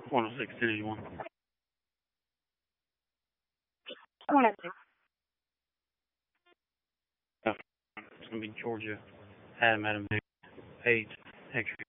106 Energy One. It's gonna be Georgia. Adam, Page, Hector.